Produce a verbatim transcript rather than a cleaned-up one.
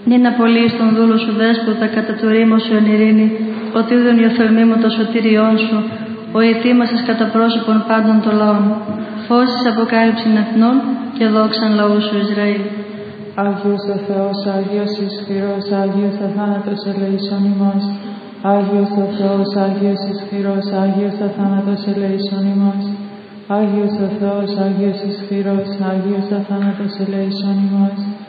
Νυν απολύεις τον δούλο σου δέσποτα κατά του ρήμου σου εν ειρήνη, ότι ούδον υιοθελμίμου το σωτήριόν σου, ο ετοίμασες κατά πρόσωπον πάντων των λαών. Φώσεις αποκάλυψην εθνών και δόξαν λαού σου Ισραήλ. Άγιος ο Θεός, Άγιος ισχυρός, Άγιος αθάνατος ελεησόν ημάς. Άγιος ο Θεός, Άγιος ισχυρός, Άγιος αθάνατος ελεησόν ημάς. Άγιος ο Θεός, Άγιος ισχυρός, Άγιος αθάνατος ελεησόν ημάς.